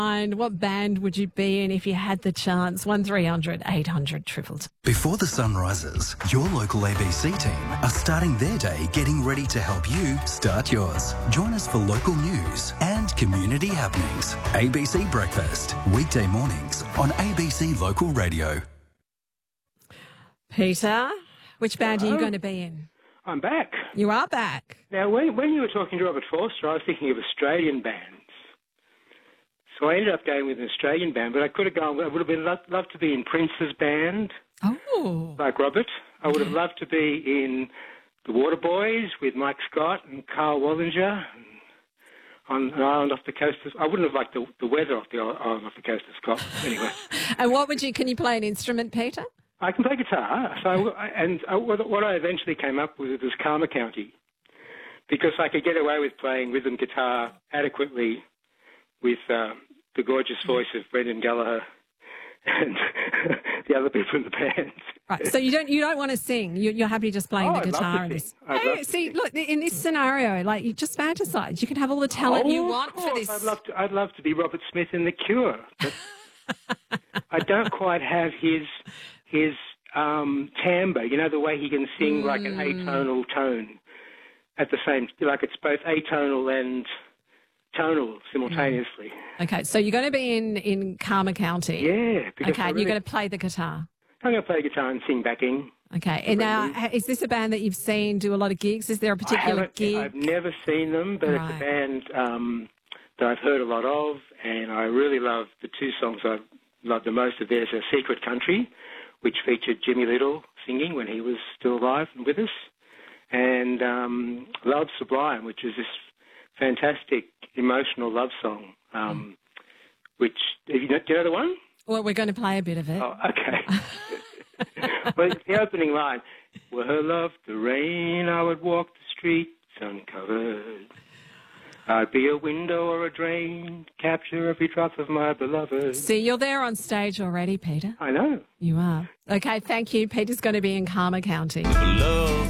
What band would you be in if you had the chance? 1300 800 222. Before the sun rises, your local ABC team are starting their day getting ready to help you start yours. Join us for local news and community happenings. ABC Breakfast, weekday mornings on ABC Local Radio. Peter, which band are you going to be in? I'm back. You are back. Now, when you were talking to Robert Forster, I was thinking of Australian bands. So I ended up going with an Australian band, but I could have gone, I would have been loved to be in Prince's band, like Robert. I would have loved to be in the Waterboys with Mike Scott and Carl Wallinger on an island off the coast of... I wouldn't have liked the weather off the island off the coast of Scotland, anyway. And can you play an instrument, Peter? I can play guitar. What I eventually came up with was Karma County, because I could get away with playing rhythm guitar adequately with the gorgeous voice of Brendan Gallagher and the other people in the band. Right, so you don't want to sing. You're happy just playing the guitar. Look, in this scenario, like, you just fantasize. You can have all the talent you want for this. I'd love to be Robert Smith in The Cure, but I don't quite have his timbre. You know, the way he can sing like an atonal tone at the same, like it's both atonal and tonal simultaneously. Okay, so you're going to be in Karma County. Yeah. Okay, and you're going to play the guitar. I'm going to play guitar and sing backing. Okay, and now, is this a band that you've seen do a lot of gigs? Is there a particular gig? I've never seen them, but it's a band that I've heard a lot of, and I really love the two songs I love the most of theirs are Secret Country, which featured Jimmy Little singing when he was still alive and with us, and Love Sublime, which is this fantastic emotional love song, which, do you know the one? Well, we're going to play a bit of it. Oh, okay. Well, it's the opening line. Were her love the rain, I would walk the streets uncovered. I'd be a window or a drain, capture every drop of my beloved. See, you're there on stage already, Peter. I know. You are. Okay, thank you. Peter's going to be in Karma County. Love